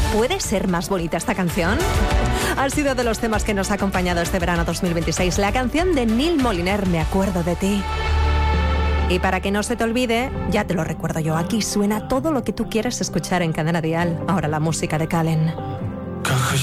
¿Puede ser más bonita esta canción? Ha sido de los temas que nos ha acompañado este verano 2026. La canción de Neil Moliner, Me acuerdo de ti. Y para que no se te olvide, ya te lo recuerdo yo, aquí suena todo lo que tú quieres escuchar en Cadena Dial. Ahora la música de Kallen.